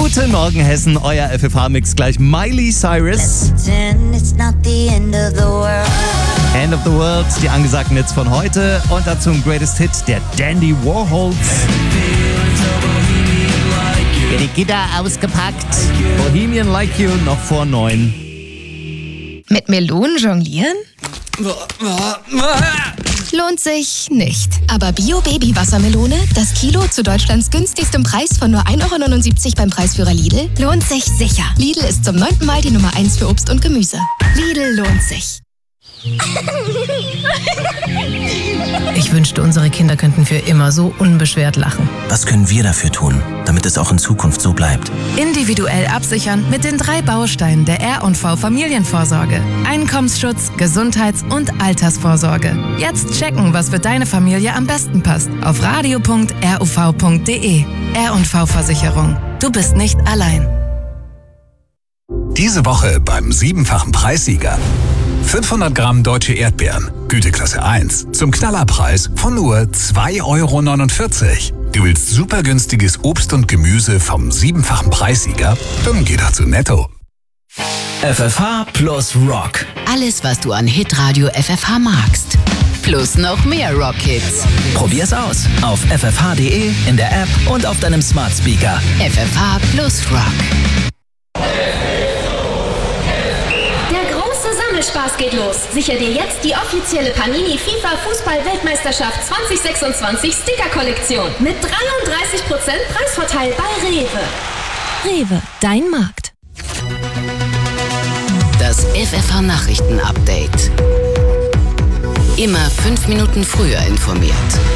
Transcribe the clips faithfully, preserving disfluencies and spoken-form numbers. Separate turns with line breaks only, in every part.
Guten Morgen Hessen, euer F F H-Mix gleich Miley Cyrus.
It's not the end of the world.
End of the World, die angesagten Hits von heute. Und dazu ein Greatest Hit, der Dandy Warhols. Die Gitarre ausgepackt. Bohemian Like You noch vor neun.
Mit Melonen jonglieren? Lohnt sich nicht. Aber Bio-Baby-Wassermelone, das Kilo zu Deutschlands günstigstem Preis von nur ein Euro neunundsiebzig beim Preisführer Lidl, lohnt sich sicher. Lidl ist zum neunten Mal die Nummer eins für Obst und Gemüse. Lidl lohnt sich.
Ich wünschte, unsere Kinder könnten für immer so unbeschwert lachen.
Was können wir dafür tun, damit es auch in Zukunft so bleibt?
Individuell absichern mit den drei Bausteinen der R und V Familienvorsorge. Einkommensschutz, Gesundheits- und Altersvorsorge. Jetzt checken, was für deine Familie am besten passt. Auf radio punkt r u v punkt d e. R und V Versicherung. Du bist nicht allein.
Diese Woche beim siebenfachen Preissieger. fünfhundert Gramm deutsche Erdbeeren, Güteklasse eins, zum Knallerpreis von nur zwei Euro neunundvierzig. Du willst super günstiges Obst und Gemüse vom siebenfachen Preissieger? Dann geh doch zu Netto.
F F H plus Rock.
Alles, was du an Hitradio F F H magst. Plus noch mehr Rock-Hits.
Probier's aus auf f f h punkt d e, in der App und auf deinem Smart Speaker.
F F H plus Rock.
Spaß geht los. Sicher dir jetzt die offizielle Panini FIFA Fußball-Weltmeisterschaft zwanzig sechsundzwanzig Sticker-Kollektion mit dreiunddreißig Prozent Preisvorteil bei Rewe.
Rewe, dein Markt.
Das F F H-Nachrichten-Update. Immer fünf Minuten früher informiert.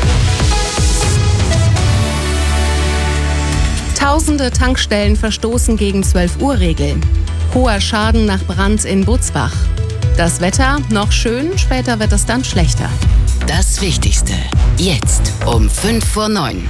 Tausende Tankstellen verstoßen gegen zwölf Uhr Regel. Hoher Schaden nach Brand in Butzbach. Das Wetter noch schön, später wird es dann schlechter.
Das Wichtigste, jetzt um fünf vor neun.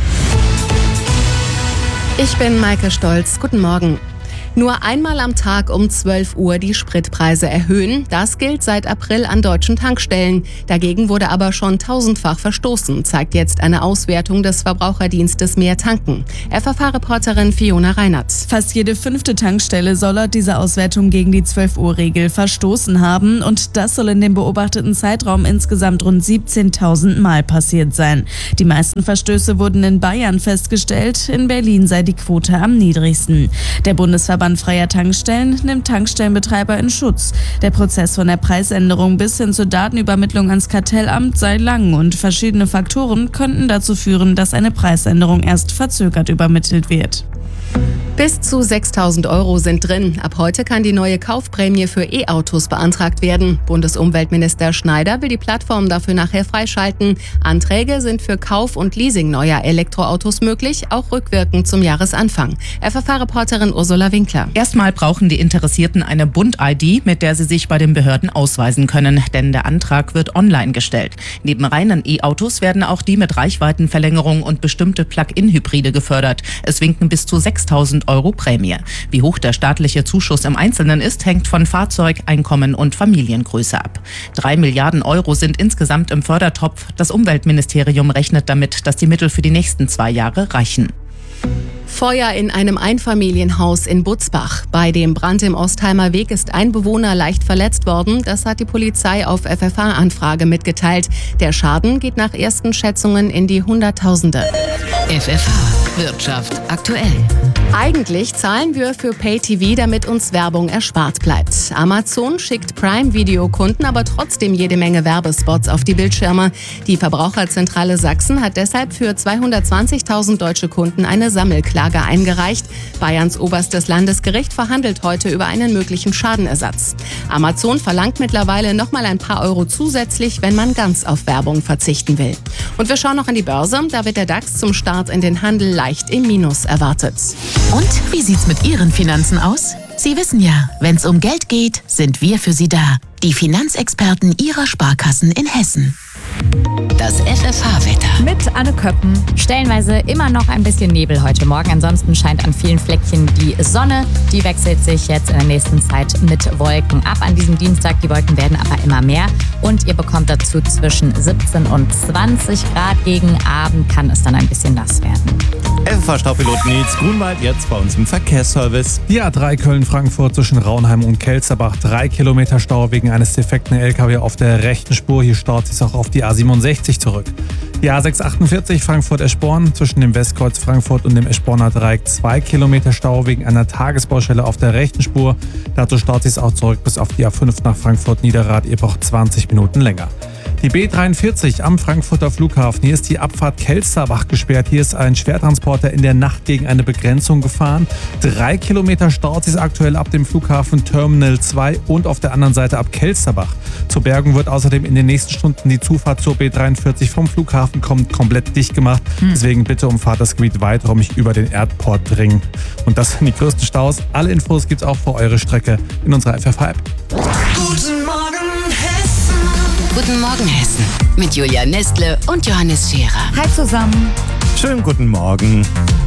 Ich bin Maike Stolz, guten Morgen. Nur einmal am Tag um zwölf Uhr die Spritpreise erhöhen. Das gilt seit April an deutschen Tankstellen. Dagegen wurde aber schon tausendfach verstoßen, zeigt jetzt eine Auswertung des Verbraucherdienstes Mehr Tanken. F F H-Reporterin Fiona Reinert.
Fast jede fünfte Tankstelle soll laut dieser Auswertung gegen die zwölf Uhr Regel verstoßen haben. Und das soll in dem beobachteten Zeitraum insgesamt rund siebzehntausend Mal passiert sein. Die meisten Verstöße wurden in Bayern festgestellt. In Berlin sei die Quote am niedrigsten. Der Bundesverband freier Tankstellen nimmt Tankstellenbetreiber in Schutz. Der Prozess von der Preisänderung bis hin zur Datenübermittlung ans Kartellamt sei lang und verschiedene Faktoren könnten dazu führen, dass eine Preisänderung erst verzögert übermittelt wird.
Bis zu sechstausend Euro sind drin. Ab heute kann die neue Kaufprämie für E-Autos beantragt werden. Bundesumweltminister Schneider will die Plattform dafür nachher freischalten. Anträge sind für Kauf und Leasing neuer Elektroautos möglich, auch rückwirkend zum Jahresanfang. F F H-Reporterin Ursula Winkler.
Erstmal brauchen die Interessierten eine Bund-I D, mit der sie sich bei den Behörden ausweisen können, denn der Antrag wird online gestellt. Neben reinen E-Autos werden auch die mit Reichweitenverlängerung und bestimmte Plug-in-Hybride gefördert. Es winken bis zu sechstausend Euro Prämie. Wie hoch der staatliche Zuschuss im Einzelnen ist, hängt von Fahrzeug, Einkommen und Familiengröße ab. Drei Milliarden Euro sind insgesamt im Fördertopf. Das Umweltministerium rechnet damit, dass die Mittel für die nächsten zwei Jahre reichen.
Feuer in einem Einfamilienhaus in Butzbach. Bei dem Brand im Ostheimer Weg ist ein Bewohner leicht verletzt worden. Das hat die Polizei auf F F H-Anfrage mitgeteilt. Der Schaden geht nach ersten Schätzungen in die Hunderttausende.
F F H Wirtschaft aktuell.
Eigentlich zahlen wir für Pay-T V, damit uns Werbung erspart bleibt. Amazon schickt Prime-Video-Kunden aber trotzdem jede Menge Werbespots auf die Bildschirme. Die Verbraucherzentrale Sachsen hat deshalb für zweihundertzwanzigtausend deutsche Kunden eine Sammelklage eingereicht. Bayerns oberstes Landesgericht verhandelt heute über einen möglichen Schadenersatz. Amazon verlangt mittlerweile nochmal ein paar Euro zusätzlich, wenn man ganz auf Werbung verzichten will. Und wir schauen noch an die Börse. Da wird der DAX zum Start in den Handel leicht im Minus erwartet.
Und wie sieht's mit Ihren Finanzen aus? Sie wissen ja, wenn's um Geld geht, sind wir für Sie da. Die Finanzexperten Ihrer Sparkassen in Hessen.
Das F F H-Wetter.
Mit Anne Köppen. Stellenweise immer noch ein bisschen Nebel heute Morgen. Ansonsten scheint an vielen Fleckchen die Sonne. Die wechselt sich jetzt in der nächsten Zeit mit Wolken ab. An diesem Dienstag, die Wolken werden aber immer mehr. Und ihr bekommt dazu zwischen siebzehn und zwanzig Grad. Gegen Abend kann es dann ein bisschen nass werden.
F F H-Staupilot Nils Grunwald jetzt bei uns im Verkehrsservice.
Die A drei Köln-Frankfurt zwischen Raunheim und Kelsterbach. Drei Kilometer Stau wegen eines defekten L K W auf der rechten Spur. Hier staut sich auch auf die A siebenundsechzig zurück. Die A sechs achtundvierzig Frankfurt-Eschborn zwischen dem Westkreuz Frankfurt und dem Eschborner Dreieck. Zwei Kilometer Stau wegen einer Tagesbaustelle auf der rechten Spur. Dazu staut sich es auch zurück bis auf die A fünf nach Frankfurt-Niederrad. Ihr braucht zwanzig Minuten länger. Die B dreiundvierzig am Frankfurter Flughafen. Hier ist die Abfahrt Kelsterbach gesperrt. Hier ist ein Schwertransporter in der Nacht gegen eine Begrenzung gefahren. Drei Kilometer staut sich aktuell ab dem Flughafen Terminal zwei und auf der anderen Seite ab Kelsterbach. Zur Bergung wird außerdem in den nächsten Stunden die Zufahrt zur B dreiundvierzig vom Flughafen kommt komplett dicht gemacht. Hm. Deswegen bitte umfahrt das Gebiet weiträumig über den Airport dringend. Und das sind die größten Staus. Alle Infos gibt's auch für eure Strecke in unserer F F H-App.
Guten Morgen Hessen. Guten Morgen Hessen. Mit Julia Nestle und Johannes Scherer.
Hi zusammen.
Schönen guten Morgen.